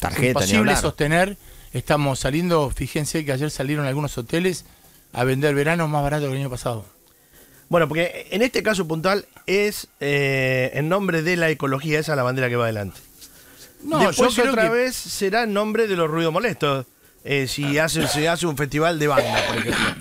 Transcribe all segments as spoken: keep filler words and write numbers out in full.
Tarjeta, imposible sostener. Estamos saliendo, fíjense que ayer salieron algunos hoteles a vender veranos más barato que el año pasado. Bueno, porque en este caso puntual es eh, en nombre de la ecología, esa es la bandera que va adelante. No, Después yo creo otra que... vez será en nombre de los ruidos molestos. Eh, si hace, se hace un festival de banda, por ejemplo.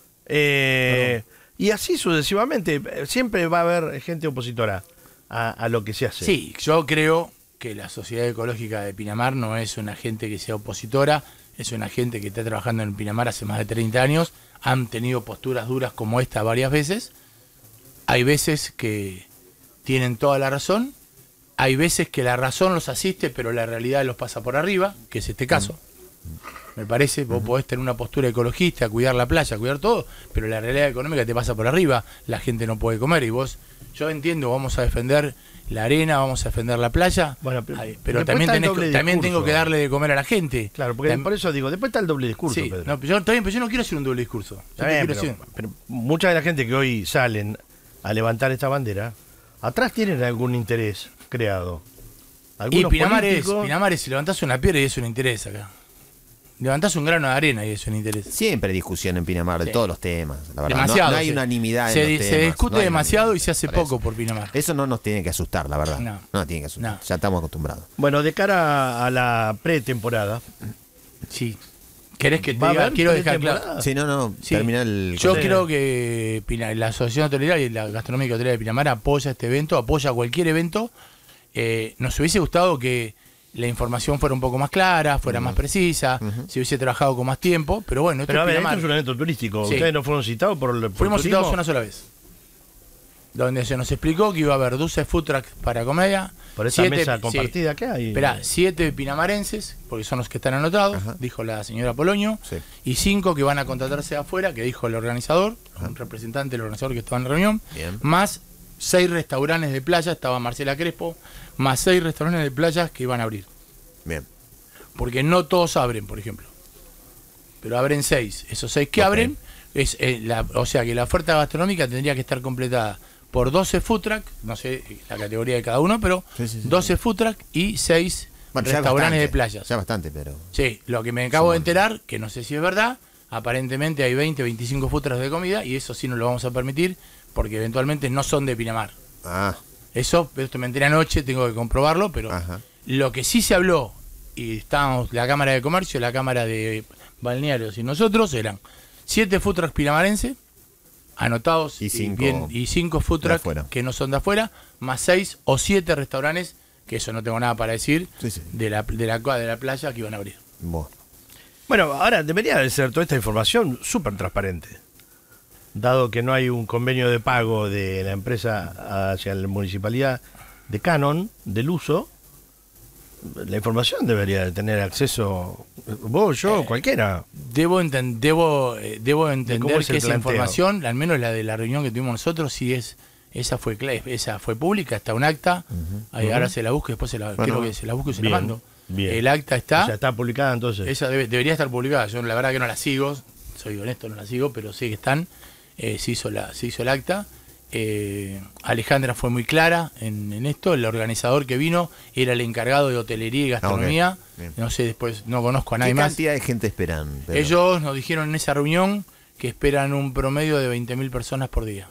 Eh, y así sucesivamente. Siempre va a haber gente opositora a, a lo que se hace. Sí, yo creo que la Sociedad Ecológica de Pinamar no es una gente que sea opositora, es una gente que está trabajando en Pinamar hace más de treinta años, han tenido posturas duras como esta varias veces, hay veces que tienen toda la razón, hay veces que la razón los asiste pero la realidad los pasa por arriba, que es este caso. Me parece, vos podés tener una postura ecologista, cuidar la playa, cuidar todo, pero la realidad económica te pasa por arriba, la gente no puede comer y vos, yo entiendo, vamos a defender la arena, vamos a defender la playa, bueno, pero, ay, pero también, tenés, también tengo que darle de comer a la gente. Claro, porque Tam por eso digo, después está el doble discurso, sí, Pedro. No, pero yo, también, pero yo no quiero hacer un doble discurso. Yo bien, quiero pero, pero mucha de la gente que hoy salen a levantar esta bandera, atrás tienen algún interés creado. Y Pinamar es, Pinamar es, si levantás una piedra y eso no interesa acá. Levantás un grano de arena y eso no interesa. Siempre hay discusión en Pinamar de sí. todos los temas. La verdad. Demasiado. No, no hay unanimidad se, en los se temas. discute no demasiado y se hace por poco eso. por Pinamar. Eso no nos tiene que asustar, la verdad. No, no nos tiene que asustar. No. Ya estamos acostumbrados. Bueno, de cara a la pretemporada. Sí. ¿Querés que te diga? Quiero dejar claro. Sí, no, no. Sí. Termina el... Yo creo que la Asociación Hotelera y la Gastronómica Hotelera de Pinamar apoya este evento, apoya cualquier evento. Eh, nos hubiese gustado que la información fuera un poco más clara, fuera uh-huh. más precisa, uh-huh. se hubiese trabajado con más tiempo, pero bueno, esto pero es a ver, Pinamar. esto es un evento turístico. Sí. ¿Ustedes no fueron citados por, por Fuimos turismo? citados una sola vez. Donde se nos explicó que iba a haber doce food trucks para comedia. Por esa siete, mesa compartida sí. que hay. Esperá, siete pinamarenses, porque son los que están anotados, Ajá. dijo la señora Poloño, sí. y cinco que van a contratarse afuera, que dijo el organizador, Ajá. un representante del organizador que estaba en la reunión, Bien. más seis restaurantes de playa, estaba Marcela Crespo, más seis restaurantes de playas que iban a abrir. Bien. Porque no todos abren, por ejemplo. Pero abren seis. Esos seis que okay. abren, es eh, la, o sea que la oferta gastronómica tendría que estar completada por doce food truck, no sé la categoría de cada uno, pero sí, sí, sí, doce sí. food truck y seis bueno, restaurantes bastante, de playas. Ya bastante, pero... Sí, lo que me acabo de enterar, que no sé si es verdad, aparentemente hay veinte, veinticinco food trucks de comida y eso sí no lo vamos a permitir porque eventualmente no son de Pinamar. Ah. Eso, esto me enteré anoche, tengo que comprobarlo, pero Ajá. lo que sí se habló, y estábamos la Cámara de Comercio, la Cámara de Balnearios y nosotros, eran siete food trucks pinamarenses, anotados y cinco, y, bien, y cinco food trucks que no son de afuera, más seis o siete restaurantes, que eso no tengo nada para decir, sí, sí. De, la, de, la, de la playa que iban a abrir. Bueno, bueno ahora debería de ser toda esta información súper transparente. Dado que no hay un convenio de pago de la empresa hacia la municipalidad de Canon, del uso, la información debería de tener acceso vos, yo, eh, cualquiera. Debo, enten debo, eh, debo entender que esa información, al menos la de la reunión que tuvimos nosotros, sí es, esa fue esa fue pública, está un acta, uh-huh. Ahí, uh-huh. ahora se la busco, después se la, bueno, creo que se la busco y se bien, la mando. Bien. El acta está. O sea, está publicada entonces. Esa debe, debería estar publicada, yo la verdad que no la sigo, soy honesto, no la sigo, pero sé que están. Eh, se, hizo la, se hizo el acta. Eh, Alejandra fue muy clara en, en esto. El organizador que vino era el encargado de hotelería y gastronomía. Okay. No sé, después no conozco a nadie más. ¿Qué cantidad de gente esperan? Pero... Ellos nos dijeron en esa reunión que esperan un promedio de veinte mil personas por día.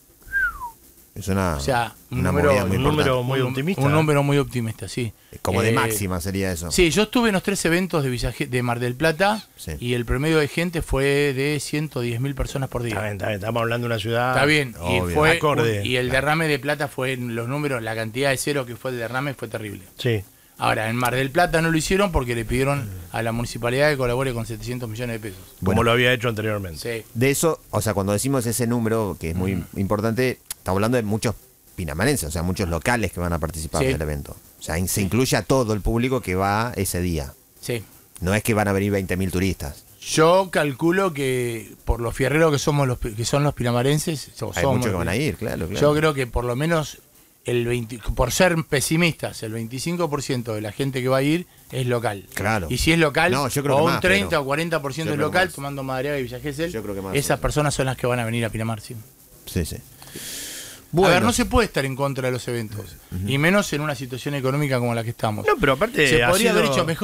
Es una, o sea, un, una número, muy, un número muy un, optimista. Un número muy optimista, sí. Como eh, de máxima sería eso. Sí, yo estuve en los tres eventos de, Villa, de Mar del Plata sí. y el promedio de gente fue de ciento diez mil personas por día. Está bien, está bien, estamos hablando de una ciudad. Está bien, y, fue, un, y el derrame de plata fue, los números, la cantidad de cero que fue el derrame fue terrible. Sí. Ahora, en Mar del Plata no lo hicieron porque le pidieron a la municipalidad que colabore con setecientos millones de pesos. Como bueno, lo había hecho anteriormente. Sí. De eso, o sea, cuando decimos ese número, que es muy mm. importante, estamos hablando de muchos pinamarenses, o sea, muchos locales que van a participar sí. del evento. O sea, se incluye a todo el público que va ese día. Sí. No es que van a venir veinte mil turistas. Yo calculo que por los fierreros que somos los que son los pinamarenses, hay somos, muchos que van a ir, claro, claro. Yo creo que por lo menos el veinte, por ser pesimistas, el veinticinco por ciento de la gente que va a ir es local. Claro. Y si es local, no, yo creo o que un más, treinta pero... o cuarenta por ciento es local, tomando Madariaga y Villa Gesell, yo creo que más, esas sí. personas son las que van a venir a Pinamar, sí. Sí, sí. Bueno. A ver, no se puede estar en contra de los eventos, uh-huh. y menos en una situación económica como la que estamos. No, pero aparte se podría sido... haber hecho mejor.